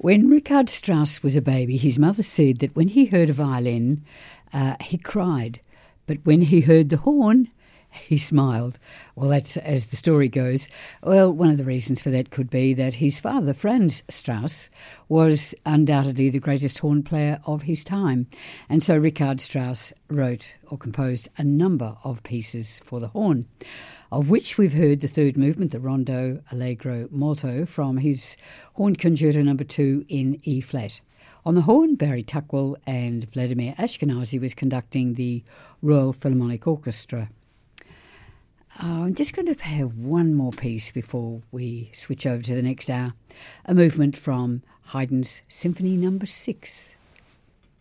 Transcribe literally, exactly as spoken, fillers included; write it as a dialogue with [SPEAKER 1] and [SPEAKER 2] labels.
[SPEAKER 1] When Richard Strauss was a baby, his mother said that when he heard a violin, uh, he cried. But when he heard the horn, he smiled. Well, that's as the story goes. Well, one of the reasons for that could be that his father, Franz Strauss, was undoubtedly the greatest horn player of his time. And so Richard Strauss wrote or composed a number of pieces for the horn, of which we've heard the third movement, the Rondo Allegro Molto, from his Horn Concerto number two in E-flat. On the horn, Barry Tuckwell and Vladimir Ashkenazy was conducting the Royal Philharmonic Orchestra. Uh, I'm just going to have one more piece before we switch over to the next hour, a movement from Haydn's Symphony number six.